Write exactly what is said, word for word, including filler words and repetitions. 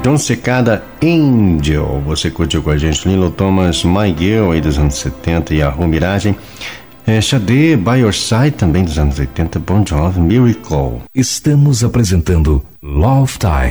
John Cicada, Angel. Você curtiu com a gente Lilo Thomas, My Girl, aí dos anos setenta, Yahoo Miragem. É, Xadê, By Your Side, também dos anos oitenta, Bon Jovi, Miracle. Estamos apresentando Love Time.